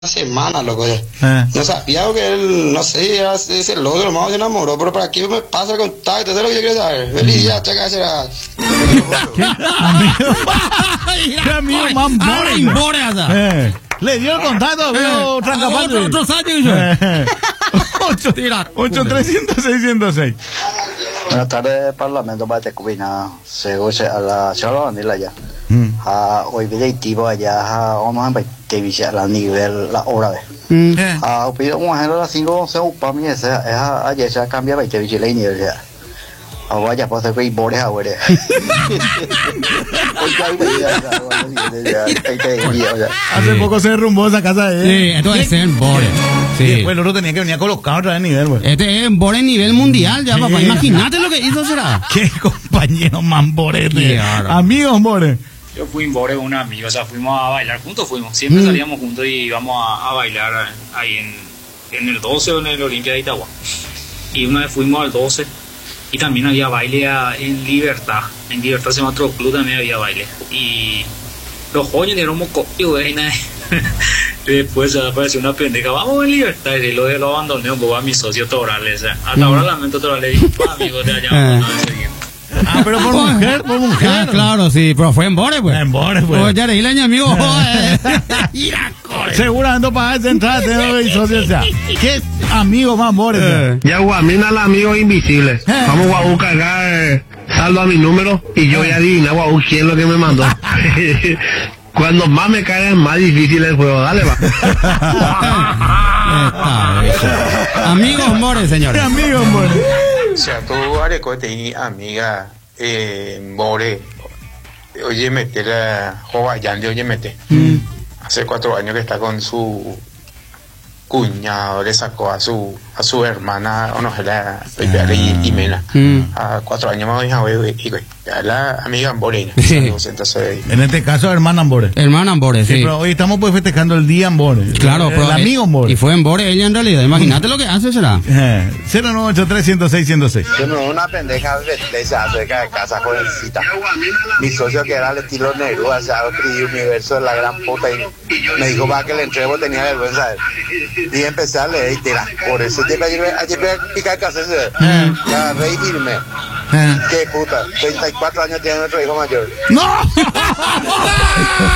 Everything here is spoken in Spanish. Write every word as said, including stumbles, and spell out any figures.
semana, loco. Eh. No sabía que él, no sé, era ese loco, lo más se enamoró, pero para qué me pasa el contacto, eso es lo que yo quiero saber. Feliz día, chaca, será. ¿Qué amigo? ¿Qué amigo más boring? Eh. Le dio el contacto, veo eh. Trancapato. Otro saque, ocho trescientos seiscientos seis. Buenas tardes, Parlamento para Tecubina. Se goce a la charla de la ya. Ah, hoy vi tipo allá, vamos a televisar a nivel la hora de. Ah, pido un ejemplo las cinco once para mí esa es ayer se cambia para televisar el nivel ya. Ah, vaya pues se fue borde ahora. Hace poco se derrumbó esa casa de él. Sí, esto es en borde. Sí. Pues el otro tenía que venir colocado otra vez nivel, güey. Este es borde nivel mundial ya, papá. Imagínate lo que hizo será. Qué compañero más borete. Amigos borde. Yo fui en Bore con un amigo, o sea, fuimos a bailar juntos, fuimos, siempre mm. salíamos juntos y íbamos a, a bailar ahí en, en el doce o en el Olimpia de Itagua. Y una vez fuimos al doce y también había baile a, en Libertad, en Libertad se llama otro club, también había baile. Y los jóvenes dieron mocoyo, güey, después apareció una pendeja, vamos en Libertad, y lo, lo abandoné un poco a mis socios torales, o sea, hasta mm. ahora lamento torales, y amigos de allá, no, ese día. Ah, pero por mujer, por mujer. Ah, claro, sí, pero fue en Bore, pues. En Bore, pues. Pues ya le dije a mi amigo, segurando para esa entrada, tengo que socio, o sea, ¿qué amigo más Bore? Eh. Ya guamina al amigo invisible. Eh. Vamos, Guau, cargar saldo a mi número y yo ya adivina, Guau, quién es lo que me mandó. Cuando más me caiga es más difícil el juego, dale, va. Amigos Bore, señores. Amigos Bore. O sea, tú, Areco, tenés amiga eh, en Bore, oye, mete la Jovayan de Oye, mete. Mm. Hace cuatro años que está con su cuñado, le sacó a su a su hermana, o no, la Pepe y Jimena. Mm. A cuatro años más, hija, güey, y güey, la amiga en Bore. Sí. Entonces, en este caso, hermana en Bore. Hermana en Bore, sí. sí. Pero hoy estamos pues festejando el día en Bore. Claro, el, pero. El amigo en Bore. Y fue en Bore ella en realidad. Imagínate lo que hace, será. Eh, cero nueve ocho tres cero seis cero seis. Yo no, una pendeja de cerca de casa jovencita. Mi socio que era el estilo Neruda, o sea, escribí universo de la gran puta y me dijo para que le entrego, tenía vergüenza de él. Y empecé a leer y te la por eso te ayer picar casa ese. Ya reírme. Qué puta, treinta y cuatro años tiene nuestro hijo mayor. ¡No!